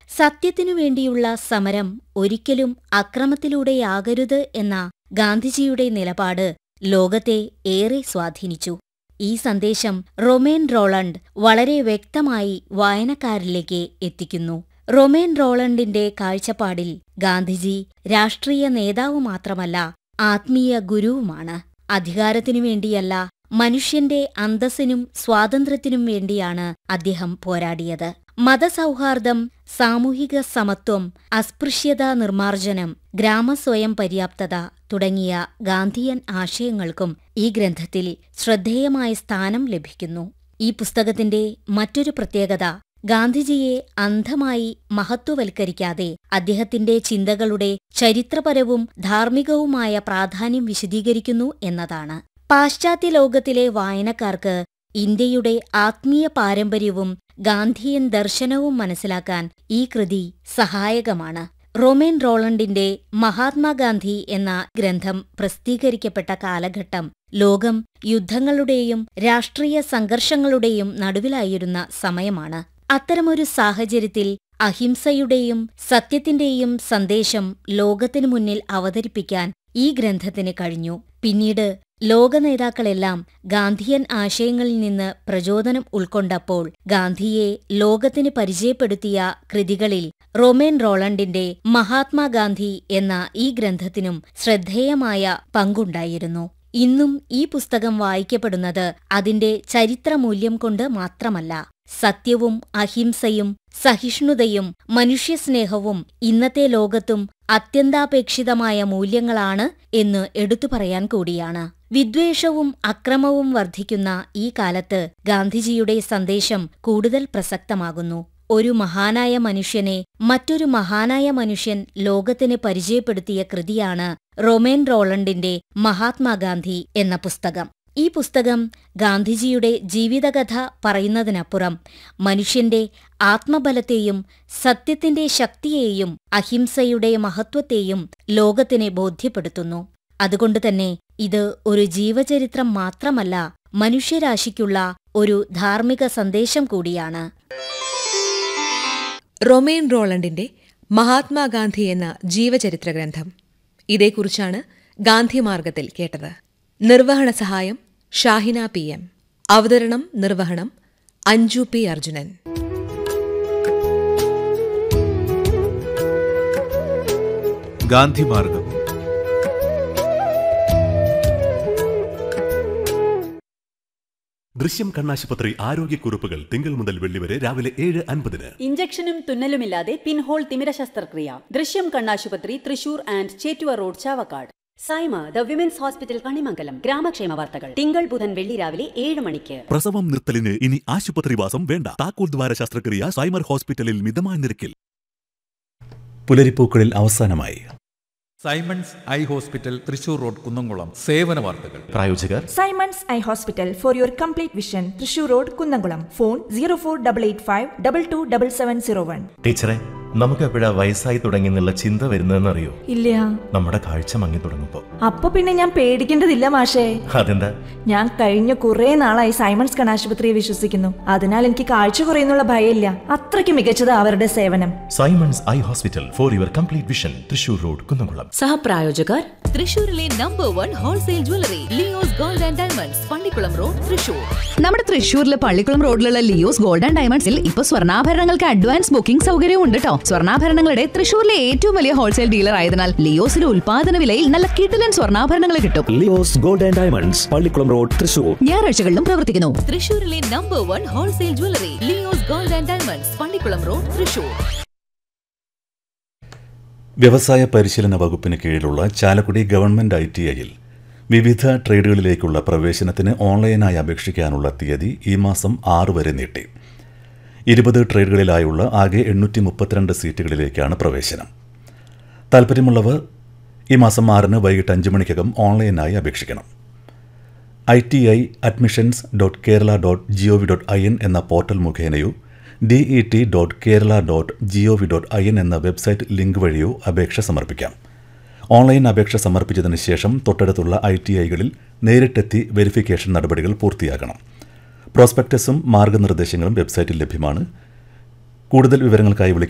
സത്യത്തിനു വേണ്ടിയുള്ള സമരം ഒരിക്കലും അക്രമത്തിലൂടെയാകരുത് എന്ന ഗാന്ധിജിയുടെ നിലപാട് ലോകത്തെ ഏറെ സ്വാധീനിച്ചു. ഈ സന്ദേശം റൊമേൻ റോളണ്ട് വളരെ വ്യക്തമായി വായനക്കാരിലേക്ക് എത്തിക്കുന്നു. റൊമേൻ റോളണ്ടിന്റെ കാഴ്ചപ്പാടിൽ ഗാന്ധിജി രാഷ്ട്രീയ നേതാവ് മാത്രമല്ല, ആത്മീയ ഗുരുവുമാണ്. അധികാരത്തിനു വേണ്ടിയല്ല, മനുഷ്യന്റെ അന്തസ്സിനും സ്വാതന്ത്ര്യത്തിനും വേണ്ടിയാണ് അദ്ദേഹം പോരാടിയത്. മതസൗഹാർദ്ദം, സാമൂഹിക സമത്വം, അസ്പൃശ്യതാ നിർമ്മാർജ്ജനം, ഗ്രാമസ്വയം പര്യാപ്തത തുടങ്ങിയ ഗാന്ധിയൻ ആശയങ്ങൾക്കും ഈ ഗ്രന്ഥത്തിൽ ശ്രദ്ധേയമായ സ്ഥാനം ലഭിക്കുന്നു. ഈ പുസ്തകത്തിന്റെ മറ്റൊരു പ്രത്യേകത ഗാന്ധിജിയെ അന്ധമായി മഹത്വവൽക്കരിക്കാതെ അദ്ദേഹത്തിന്റെ ചിന്തകളുടെ ചരിത്രപരവും ധാർമ്മികവുമായ പ്രാധാന്യം വിശദീകരിക്കുന്നു എന്നതാണ്. പാശ്ചാത്യ ലോകത്തിലെ വായനക്കാർക്ക് ഇന്ത്യയുടെ ആത്മീയ പാരമ്പര്യവും ഗാന്ധിയൻ ദർശനവും മനസ്സിലാക്കാൻ ഈ കൃതി സഹായകമാണ്. റൊമേൻ റോളണ്ടിന്റെ മഹാത്മാഗാന്ധി എന്ന ഗ്രന്ഥം പ്രസിദ്ധീകരിക്കപ്പെട്ട കാലഘട്ടം ലോകം യുദ്ധങ്ങളുടെയും രാഷ്ട്രീയ സംഘർഷങ്ങളുടെയും നടുവിലായിരുന്ന സമയമാണ്. അത്തരമൊരു സാഹചര്യത്തിൽ അഹിംസയുടെയും സത്യത്തിന്റെയും സന്ദേശം ലോകത്തിനു മുന്നിൽ അവതരിപ്പിക്കാൻ ഈ ഗ്രന്ഥത്തിന് കഴിഞ്ഞു. പിന്നീട് ലോകനേതാക്കളെല്ലാം ഗാന്ധിയൻ ആശയങ്ങളിൽ നിന്ന് പ്രചോദനം ഉൾക്കൊണ്ടപ്പോൾ ഗാന്ധിയെ ലോകത്തിന് പരിചയപ്പെടുത്തിയ കൃതികളിൽ റൊമേൻ റോളണ്ടിന്റെ മഹാത്മാഗാന്ധി എന്ന ഈ ഗ്രന്ഥത്തിനും ശ്രദ്ധേയമായ പങ്കുണ്ടായിരുന്നു. ഇന്നും ഈ പുസ്തകം വായിക്കപ്പെടുന്നത് അതിന്റെ ചരിത്രമൂല്യം കൊണ്ട് മാത്രമല്ല, സത്യവും അഹിംസയും സഹിഷ്ണുതയും മനുഷ്യസ്നേഹവും ഇന്നത്തെ ലോകത്തും അത്യന്താപേക്ഷിതമായ മൂല്യങ്ങളാണ് എന്ന് എടുത്തു പറയാൻ കൂടിയാണ്. വിദ്വേഷവും അക്രമവും വർദ്ധിക്കുന്ന ഈ കാലത്ത് ഗാന്ധിജിയുടെ സന്ദേശം കൂടുതൽ പ്രസക്തമാകുന്നു. ഒരു മഹാനായ മനുഷ്യനെ മറ്റൊരു മഹാനായ മനുഷ്യൻ ലോകത്തിന് പരിചയപ്പെടുത്തിയ കൃതിയാണ് റൊമേൻ റോളണ്ടിന്റെ മഹാത്മാഗാന്ധി എന്ന പുസ്തകം. ഈ പുസ്തകം ഗാന്ധിജിയുടെ ജീവിതകഥ പറയുന്നതിനപ്പുറം മനുഷ്യന്റെ ആത്മബലത്തെയും സത്യത്തിന്റെ ശക്തിയെയും അഹിംസയുടെ മഹത്വത്തെയും ലോകത്തിന് ബോധ്യപ്പെടുത്തുന്നു. അതുകൊണ്ടുതന്നെ ഇത് ഒരു ജീവചരിത്രം മാത്രമല്ല, മനുഷ്യരാശിക്കുള്ള ഒരു ധാർമ്മിക സന്ദേശം കൂടിയാണ്. റൊമേൻ റോളണ്ടിന്റെ മഹാത്മാഗാന്ധി എന്ന ജീവചരിത്ര ഗ്രന്ഥം. ഇതേക്കുറിച്ചാണ് ഗാന്ധിമാർഗത്തിൽ കേട്ടത്. നിർവഹണ സഹായം ഷാഹിന PM. അവതരണം നിർവഹണം അഞ്ജു P. അർജുനൻ. ഗാന്ധിമാർഗം. ദൃശ്യം കണ്ണാശുപത്രി ആരോഗ്യക്കുറിപ്പുകൾ തിങ്കൾ മുതൽ വെള്ളി വരെ രാവിലെ 7:50. ഇഞ്ചക്ഷനും തുന്നലുമില്ലാതെ പിൻഹോൾ തിമിര ശസ്ത്രക്രിയ. ദൃശ്യം കണ്ണാശുപത്രി, Thrissur and Chettuva road, Chavakkad. Saima the women's hospital, Kanimangalam. ഗ്രാമക്ഷേമ വാർത്തകൾ തിങ്കൾ ബുധൻ വെള്ളി രാവിലെ 7 മണിക്ക്. പ്രസവം നിർത്തലിന് ഇനി ആശുപത്രിവാസം വേണ്ട. താക്കോൽ ദ്വാര ശസ്ത്രക്രിയ സൈമർ ഹോസ്പിറ്റലിൽ മിതമായ നിരക്കിൽ. പുലരിപ്പൂക്കളിൽ അവസാനമായി Symons eye hospital, Thrissur road, Kunnamkulam. സേവന വാർത്തകൾ. പ്രായോജകർ Symons eye hospital for your complete vision, Thrissur road, Kunnamkulam. Phone 0488527701. ടീച്ചറെ, നമുക്ക് എപ്പോഴാ വയസ്സായി തുടങ്ങിയെന്നുള്ള ചിന്ത വരുന്നതെന്നറിയോ? ഇല്ല. നമ്മുടെ കാഴ്ച മങ്ങി തുടങ്ങുമ്പോ. അപ്പൊ പിന്നെ ഞാൻ പേടിക്കേണ്ടതില്ല മാഷേ. അതെന്താ? ഞാൻ കഴിഞ്ഞ കുറെ നാളായി സൈമൺസ് കണ്ണാശുപത്രിയെ വിശ്വസിക്കുന്നു. അതിനാൽ എനിക്ക് കാഴ്ച കുറയുന്നുള്ള ഭയമില്ല. അത്രയ്ക്ക് മികച്ചത് അവരുടെ സേവനം. Symons eye hospital for your complete vision, Thrissur road, Kunnamkulam. സഹപ്രായോജകർ തൃശൂരിലെ number 1 wholesale jewellery Leo's gold and diamonds, Pallikkulam road, Thrissur. നമ്മുടെ തൃശൂരിലെ പള്ളിക്കുളം റോഡിലുള്ള ലിയോസ് ഗോൾഡ് ആൻഡ് ഡയമണ്ട്സിൽ ഇപ്പൊ സ്വർണ്ണാഭരണങ്ങൾക്ക് അഡ്വാൻസ് ബുക്കിംഗ് സൗകര്യവും ഉണ്ട് കേട്ടോ. സ്വർണ്ണാഭരണങ്ങളുടെ തൃശൂരിലെ ഏറ്റവും വലിയ ഹോൾസെയിൽ ഡീലർ ആയതിനാൽ ലിയോസിലെ ഉൽപാദന വിലയിൽ നല്ല കിടിലൻ സ്വർണ്ണാഭരണങ്ങൾ കിട്ടും. Leo's gold and diamonds, Pallikkulam road, Thrissur. ഞായറാഴ്ചകളിലും പ്രവർത്തിക്കുന്നു. തൃശൂരിലെ number 1 wholesale jewellery Leo's gold and diamonds, Pallikkulam road, Thrissur. വ്യവസായ പരിശീലന വകുപ്പിന് കീഴിലുള്ള ചാലക്കുടി ഗവൺമെന്റ് ITIയിൽ വിവിധ ട്രേഡുകളിലേക്കുള്ള പ്രവേശനത്തിന് ഓൺലൈനായി അപേക്ഷിക്കാനുള്ള തീയതി ഈ മാസം 6 വരെ നീട്ടി. 20 ട്രേഡുകളിലായുള്ള ആകെ 832 സീറ്റുകളിലേക്കാണ് പ്രവേശനം. താൽപ്പര്യമുള്ളവർ ഈ മാസം 6 വൈകിട്ട് 5 മണിക്കകം ഓൺലൈനായി അപേക്ഷിക്കണം. ITI.admissions.kerala.gov.in എന്ന പോർട്ടൽ മുഖേനയോ DET.kerala.gov.in എന്ന വെബ്സൈറ്റ് ലിങ്ക് വഴിയോ അപേക്ഷ സമർപ്പിക്കാം. ഓൺലൈൻ അപേക്ഷ സമർപ്പിച്ചതിന് ശേഷം തൊട്ടടുത്തുള്ള ITIകളിൽ നേരിട്ടെത്തി വെരിഫിക്കേഷൻ നടപടികൾ പൂർത്തിയാക്കണം. പ്രോസ്പെക്ടസും മാർഗനിർദ്ദേശങ്ങളും വെബ്സൈറ്റിൽ ലഭ്യമാണ്. കൂടുതൽ വിവരങ്ങൾക്കായി